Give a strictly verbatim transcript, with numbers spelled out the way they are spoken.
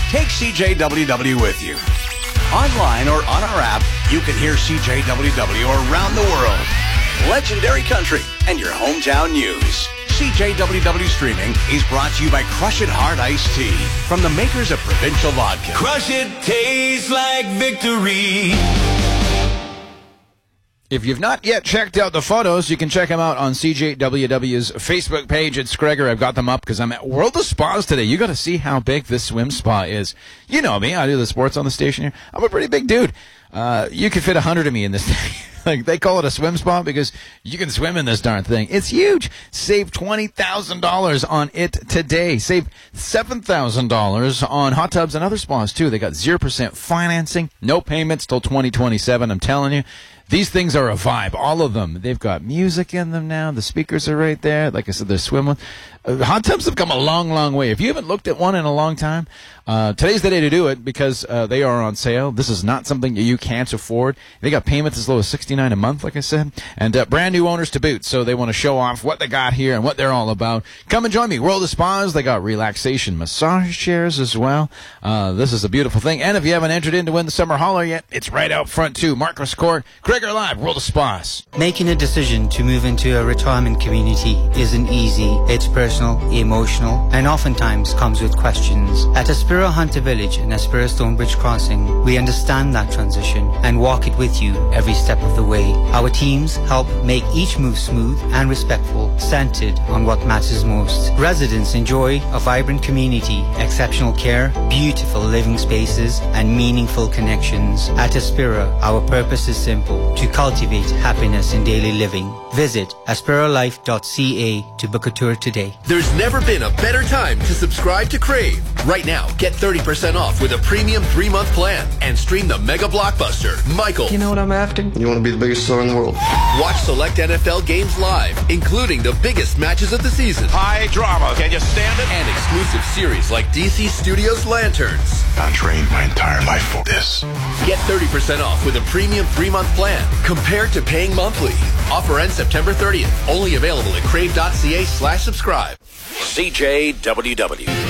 take C J W W with you. Online or on our app, you can hear C J W W around the world. Legendary country and your hometown news. C J W W Streaming is brought to you by Crush It Hard Iced Tea from the makers of Provincial Vodka. Crush it tastes like victory. If you've not yet checked out the photos, you can check them out on C J W W's Facebook page. It's Gregor. I've got them up because I'm at World of Spas today. You got to see how big this swim spa is. You know me. I do the sports on the station here. I'm a pretty big dude. Uh, you could fit a hundred of me in this thing. Like, they call it a swim spa because you can swim in this darn thing. It's huge. Save twenty thousand dollars on it today. Save seven thousand dollars on hot tubs and other spas, too. They got zero percent financing, no payments till twenty twenty-seven. I'm telling you, these things are a vibe, all of them. They've got music in them now. The speakers are right there. Like I said, they're swimming. Uh, hot tubs have come a long, long way. If you haven't looked at one in a long time, uh, today's the day to do it because uh, they are on sale. This is not something that you can't afford. They got payments as low as sixty-nine dollars a month, like I said, and uh, brand new owners to boot. So they want to show off what they got here and what they're all about. Come and join me. World of Spas. They got relaxation massage chairs as well. Uh, this is a beautiful thing. And if you haven't entered in to win the Summer Hauler yet, it's right out front, too. Marcus Court, Gregor Live, World of Spas. Making a decision to move into a retirement community isn't easy. It's personal, emotional, and oftentimes comes with questions. At Aspira Hunter Village and Aspira Stonebridge Crossing, we understand that transition and walk it with you every step of the way. Our teams help make each move smooth and respectful, centered on what matters most. Residents enjoy a vibrant community, exceptional care, beautiful living spaces, and meaningful connections. At Aspira, our purpose is simple: to cultivate happiness in daily living. Visit aspira life dot c a to book a tour today. There's never been a better time to subscribe to Crave. Right now, get thirty percent off with a premium three-month plan and stream the mega blockbuster, Michael. You know what I'm after? You want to be the biggest star in the world. Watch select N F L games live, including the biggest matches of the season. High drama. Can you stand it? And exclusive series like D C Studios Lanterns. I trained my entire life for this. Get thirty percent off with a premium three-month plan compared to paying monthly. Offer ends September thirtieth. Only available at crave dot c a slash subscribe. C J W W.